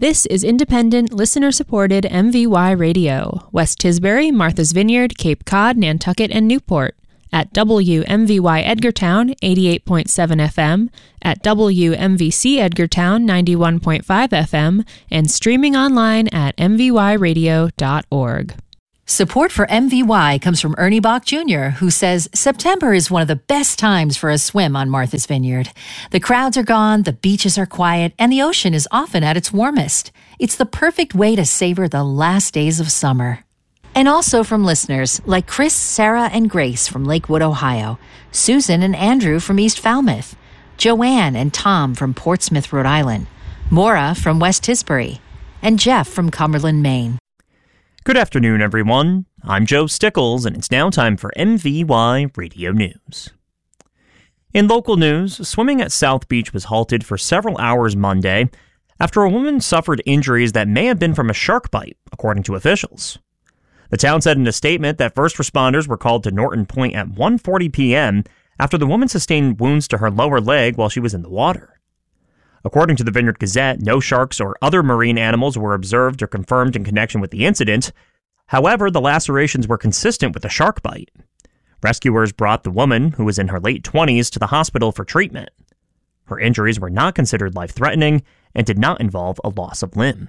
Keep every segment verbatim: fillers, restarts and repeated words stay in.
This is independent, listener-supported M V Y Radio. West Tisbury, Martha's Vineyard, Cape Cod, Nantucket, and Newport. At W M V Y Edgartown, eighty-eight point seven F M, at W M V C Edgartown, ninety-one point five F M, and streaming online at m v y radio dot org. Support for M V Y comes from Ernie Bach Junior, who says September is one of the best times for a swim on Martha's Vineyard. The crowds are gone, the beaches are quiet, and the ocean is often at its warmest. It's the perfect way to savor the last days of summer. And also from listeners like Chris, Sarah, and Grace from Lakewood, Ohio, Susan and Andrew from East Falmouth, Joanne and Tom from Portsmouth, Rhode Island, Maura from West Tisbury, and Jeff from Cumberland, Maine. Good afternoon, everyone. I'm Joe Stickles, and it's now time for M V Y Radio News. In local news, swimming at South Beach was halted for several hours Monday after a woman suffered injuries that may have been from a shark bite, according to officials. The town said in a statement that first responders were called to Norton Point at one forty p.m. after the woman sustained wounds to her lower leg while she was in the water. According to the Vineyard Gazette, no sharks or other marine animals were observed or confirmed in connection with the incident. However, the lacerations were consistent with a shark bite. Rescuers brought the woman, who was in her late twenties, to the hospital for treatment. Her injuries were not considered life-threatening and did not involve a loss of limb.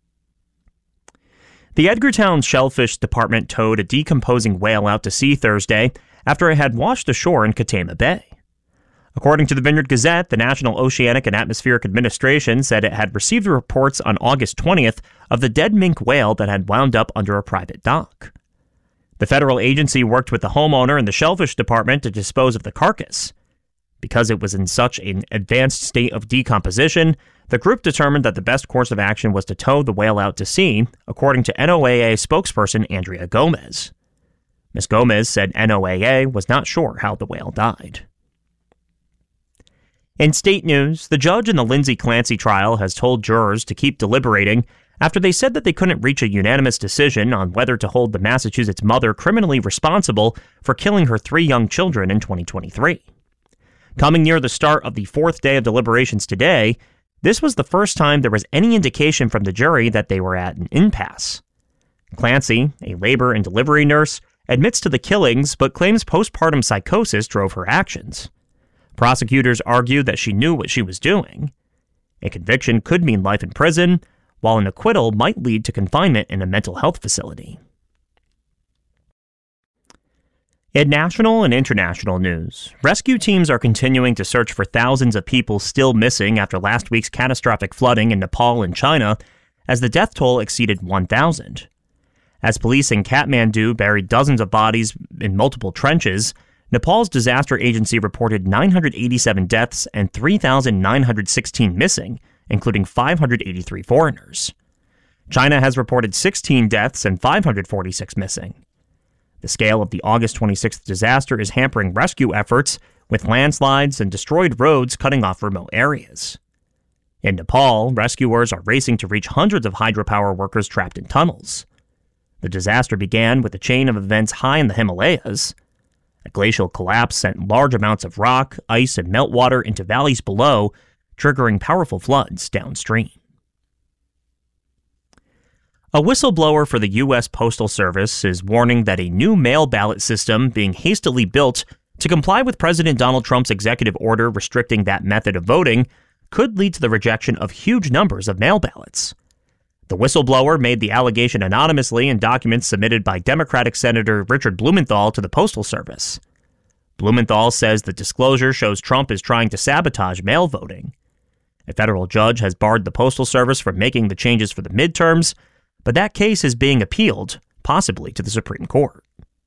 The Edgartown Shellfish Department towed a decomposing whale out to sea Thursday after it had washed ashore in Katama Bay. According to the Vineyard Gazette, the National Oceanic and Atmospheric Administration said it had received reports on August twentieth of the dead minke whale that had wound up under a private dock. The federal agency worked with the homeowner and the Shellfish Department to dispose of the carcass. Because it was in such an advanced state of decomposition, the group determined that the best course of action was to tow the whale out to sea, according to N O A A spokesperson Andrea Gomez. Miz Gomez said N O A A was not sure how the whale died. In state news, the judge in the Lindsay Clancy trial has told jurors to keep deliberating after they said that they couldn't reach a unanimous decision on whether to hold the Massachusetts mother criminally responsible for killing her three young children in twenty twenty-three. Coming near the start of the fourth day of deliberations today, this was the first time there was any indication from the jury that they were at an impasse. Clancy, a labor and delivery nurse, admits to the killings but claims postpartum psychosis drove her actions. Prosecutors argue that she knew what she was doing. A conviction could mean life in prison, while an acquittal might lead to confinement in a mental health facility. In national and international news, rescue teams are continuing to search for thousands of people still missing after last week's catastrophic flooding in Nepal and China, as the death toll exceeded one thousand. As police in Kathmandu buried dozens of bodies in multiple trenches, Nepal's disaster agency reported nine hundred eighty-seven deaths and three thousand nine hundred sixteen missing, including five hundred eighty-three foreigners. China has reported sixteen deaths and five hundred forty-six missing. The scale of the August twenty-sixth disaster is hampering rescue efforts, with landslides and destroyed roads cutting off remote areas. In Nepal, rescuers are racing to reach hundreds of hydropower workers trapped in tunnels. The disaster began with a chain of events high in the Himalayas. A glacial collapse sent large amounts of rock, ice, and meltwater into valleys below, triggering powerful floods downstream. A whistleblower for the U S Postal Service is warning that a new mail ballot system being hastily built to comply with President Donald Trump's executive order restricting that method of voting could lead to the rejection of huge numbers of mail ballots. The whistleblower made the allegation anonymously in documents submitted by Democratic Senator Richard Blumenthal to the Postal Service. Blumenthal says the disclosure shows Trump is trying to sabotage mail voting. A federal judge has barred the Postal Service from making the changes for the midterms, but that case is being appealed, possibly to the Supreme Court.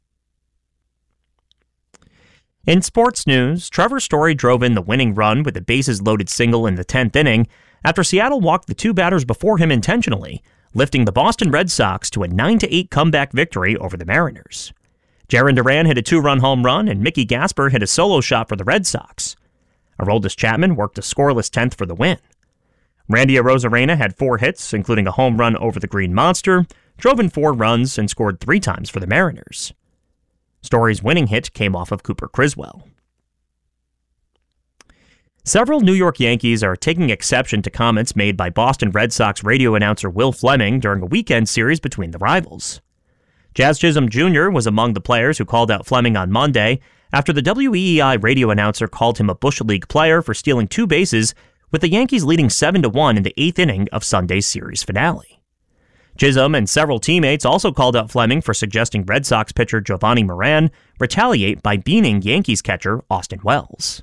In sports news, Trevor Story drove in the winning run with a bases-loaded single in the tenth inning after Seattle walked the two batters before him intentionally, lifting the Boston Red Sox to a nine to eight comeback victory over the Mariners. Jarren Duran hit a two-run home run, and Mickey Gasper hit a solo shot for the Red Sox. Aroldis Chapman worked a scoreless tenth for the win. Randy Arozarena had four hits, including a home run over the Green Monster, drove in four runs, and scored three times for the Mariners. Story's winning hit came off of Cooper Criswell. Several New York Yankees are taking exception to comments made by Boston Red Sox radio announcer Will Fleming during a weekend series between the rivals. Jazz Chisholm Junior was among the players who called out Fleming on Monday after the W E E I radio announcer called him a Bush League player for stealing two bases, with the Yankees leading seven to one in the eighth inning of Sunday's series finale. Chisholm and several teammates also called out Fleming for suggesting Red Sox pitcher Giovanni Moran retaliate by beaning Yankees catcher Austin Wells.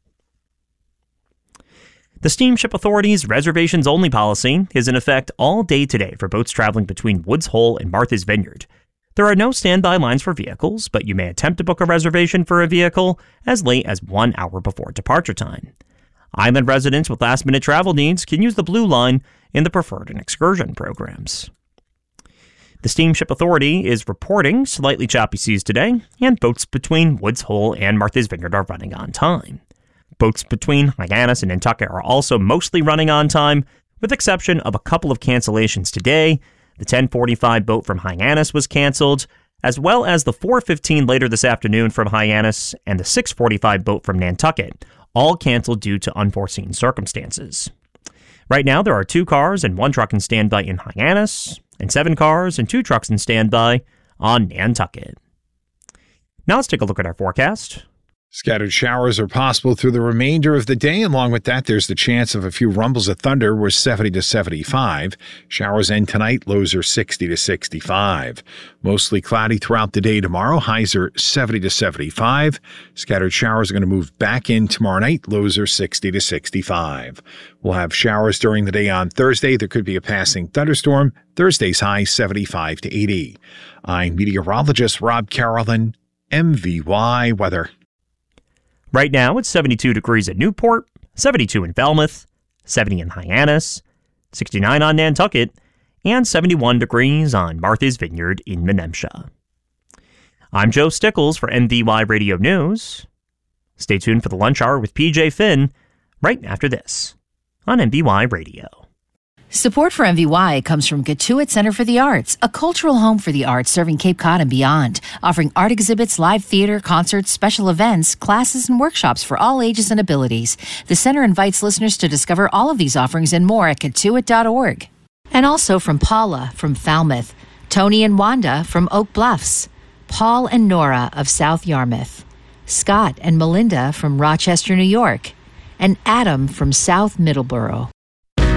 The Steamship Authority's reservations-only policy is in effect all day today for boats traveling between Woods Hole and Martha's Vineyard. There are no standby lines for vehicles, but you may attempt to book a reservation for a vehicle as late as one hour before departure time. Island residents with last-minute travel needs can use the Blue Line in the Preferred and Excursion programs. The Steamship Authority is reporting slightly choppy seas today, and boats between Woods Hole and Martha's Vineyard are running on time. Boats between Hyannis and Nantucket are also mostly running on time, with exception of a couple of cancellations today. The ten forty-five boat from Hyannis was canceled, as well as the four fifteen later this afternoon from Hyannis and the six forty-five boat from Nantucket, all canceled due to unforeseen circumstances. Right now, there are two cars and one truck in standby in Hyannis, and seven cars and two trucks in standby on Nantucket. Now let's take a look at our forecast. Scattered showers are possible through the remainder of the day. Along with that, there's the chance of a few rumbles of thunder. We're seventy to seventy-five. Showers end tonight. Lows are sixty to sixty-five. Mostly cloudy throughout the day tomorrow. Highs are seventy to seventy-five. Scattered showers are going to move back in tomorrow night. Lows are sixty to sixty-five. We'll have showers during the day on Thursday. There could be a passing thunderstorm. Thursday's high seventy-five to eighty. I'm meteorologist Rob Carolyn, M V Y Weather. Right now, it's seventy-two degrees at Newport, seventy-two in Falmouth, seventy in Hyannis, sixty-nine on Nantucket, and seventy-one degrees on Martha's Vineyard in Menemsha. I'm Joe Stickles for M V Y Radio News. Stay tuned for the lunch hour with P J Finn right after this on M V Y Radio. Support for M V Y comes from Gatuit Center for the Arts, a cultural home for the arts serving Cape Cod and beyond, offering art exhibits, live theater, concerts, special events, classes, and workshops for all ages and abilities. The center invites listeners to discover all of these offerings and more at gatuit dot org. And also from Paula from Falmouth, Tony and Wanda from Oak Bluffs, Paul and Nora of South Yarmouth, Scott and Melinda from Rochester, New York, and Adam from South Middleborough.